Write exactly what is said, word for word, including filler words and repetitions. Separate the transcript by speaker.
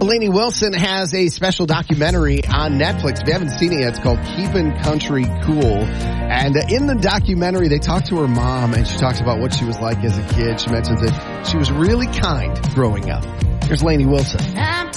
Speaker 1: Lainey Wilson has a special documentary on Netflix. If you haven't seen it yet, it's called Keeping Country Cool. And uh, in the documentary, they talk to her mom, and she talks about what she was like as a kid. She mentions that she was really kind growing up. Here's Lainey Wilson.